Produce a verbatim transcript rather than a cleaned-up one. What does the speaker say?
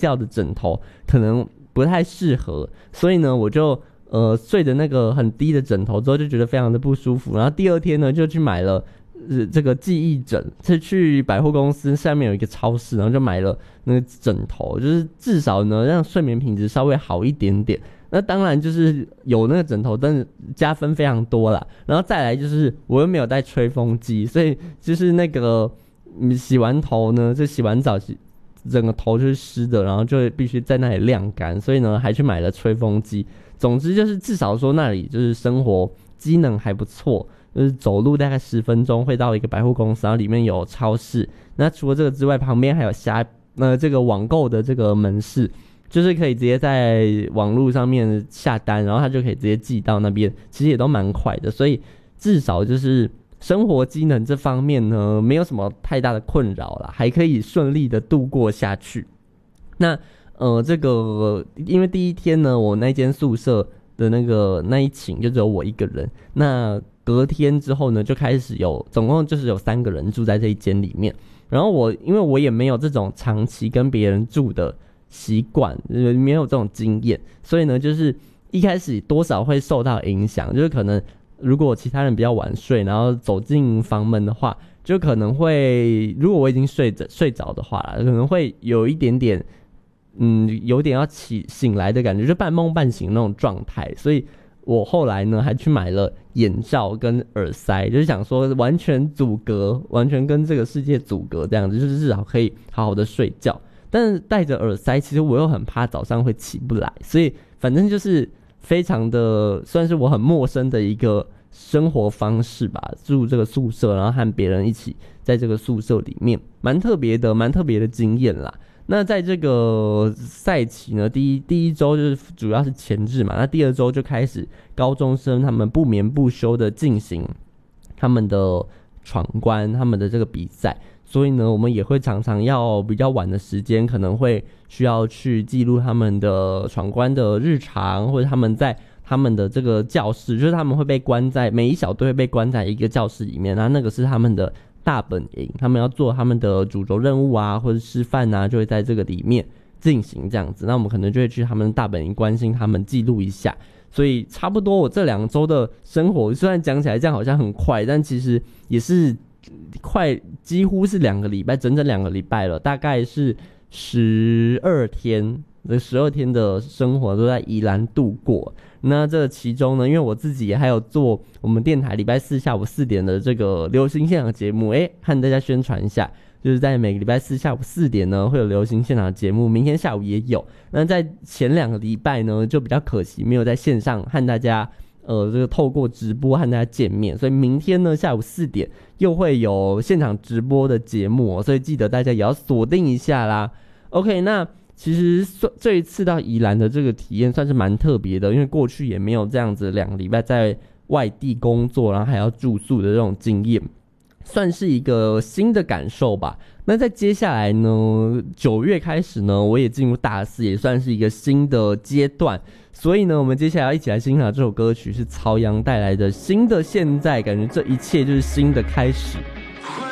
觉的枕头可能不太适合，所以呢我就呃睡的那个很低的枕头之后就觉得非常的不舒服，然后第二天呢就去买了呃这个记忆枕，是去百货公司下面有一个超市，然后就买了那个枕头，就是至少呢让睡眠品质稍微好一点点。那当然就是有那个枕头真的加分非常多啦，然后再来就是我又没有带吹风机，所以就是那个洗完头呢，就洗完澡整个头就是湿的，然后就必须在那里晾干，所以呢还去买了吹风机。总之就是至少说那里就是生活机能还不错，就是走路大概十分钟会到一个百货公司，然后里面有超市。那除了这个之外，旁边还有虾呃这个网购的这个门市，就是可以直接在网络上面下单，然后它就可以直接寄到那边，其实也都蛮快的，所以至少就是生活机能这方面呢没有什么太大的困扰啦，还可以顺利的度过下去。那呃这个因为第一天呢我那间宿舍的那个那一寝就只有我一个人，那隔天之后呢就开始有总共就是有三个人住在这一间里面，然后我因为我也没有这种长期跟别人住的习惯，没有这种经验，所以呢就是一开始多少会受到影响，就是可能如果其他人比较晚睡，然后走进房门的话，就可能会如果我已经睡着睡着的话啦，可能会有一点点嗯有点要起醒来的感觉，就半梦半醒那种状态。所以我后来呢还去买了眼罩跟耳塞，就是想说完全阻隔，完全跟这个世界阻隔，这样子就是至少可以好好的睡觉。但是戴着耳塞其实我又很怕早上会起不来，所以反正就是非常的算是我很陌生的一个生活方式吧，住这个宿舍，然后和别人一起在这个宿舍里面，蛮特别的蛮特别的经验啦。那在这个赛期呢，第一第一周就是主要是前置嘛，那第二周就开始高中生他们不眠不休的进行他们的闯关，他们的这个比赛，所以呢我们也会常常要比较晚的时间，可能会需要去记录他们的闯关的日常，或者他们在他们的这个教室，就是他们会被关在每一小队会被关在一个教室里面，然后那个是他们的大本营，他们要做他们的主轴任务啊或者吃饭啊，就会在这个里面进行这样子。那我们可能就会去他们的大本营关心他们，记录一下。所以差不多我这两周的生活，虽然讲起来这样好像很快，但其实也是快几乎是两个礼拜，整整两个礼拜了，大概是十二天，这十二天的生活都在宜兰度过。那这其中呢，因为我自己还有做我们电台礼拜四下午四点的这个流行现场节目，诶，和大家宣传一下，就是在每个礼拜四下午四点呢会有流行现场节目，明天下午也有。那在前两个礼拜呢就比较可惜，没有在线上和大家呃这个透过直播和大家见面，所以明天呢下午四点又会有现场直播的节目，所以记得大家也要锁定一下啦。OK， 那其实这一次到宜兰的这个体验算是蛮特别的，因为过去也没有这样子两个礼拜在外地工作，然后还要住宿的这种经验，算是一个新的感受吧。那在接下来呢，九月开始呢，我也进入大四，也算是一个新的阶段。所以呢，我们接下来要一起来欣赏这首歌曲，是曹阳带来的《新的现在》，感觉这一切就是新的开始。